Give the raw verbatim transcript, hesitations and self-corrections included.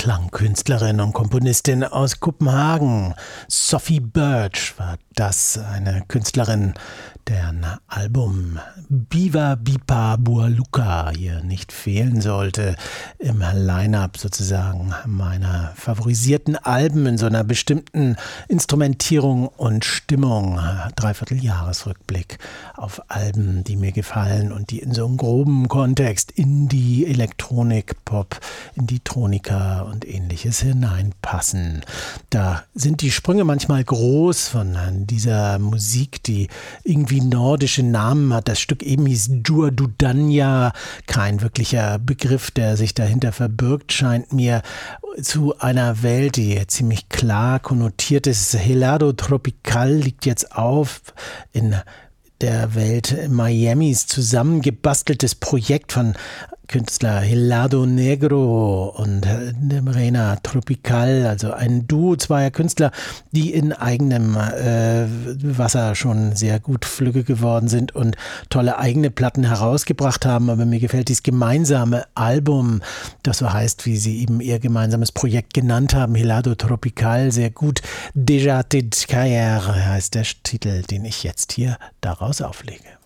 Klangkünstlerin und Komponistin aus Kopenhagen. Sophie Birch war das, eine Künstlerin, deren Album Biva Bipa Bualuka hier nicht fehlen sollte im Line-Up sozusagen meiner favorisierten Alben in so einer bestimmten Instrumentierung und Stimmung. Dreivierteljahresrückblick auf Alben, die mir gefallen und die in so einem groben Kontext in die Elektronik, Pop, in die Tronika und ähnliches hineinpassen. Da sind die Sprünge manchmal groß von dieser Musik, die irgendwie nordische Namen hat. Das Stück eben hieß Djur Dudanya, kein wirklicher Begriff, der sich dahinter verbirgt, scheint mir, zu einer Welt, die ziemlich klar konnotiert ist. Helado Tropical liegt jetzt auf in der Welt Miamis, zusammengebasteltes Projekt von Künstler Helado Negro und Rena Tropical, also ein Duo zweier Künstler, die in eigenem äh, Wasser schon sehr gut flügge geworden sind und tolle eigene Platten herausgebracht haben. Aber mir gefällt dieses gemeinsame Album, das so heißt, wie sie eben ihr gemeinsames Projekt genannt haben, Helado Tropical, sehr gut. Déjà te caer heißt der Titel, den ich jetzt hier daraus auflege.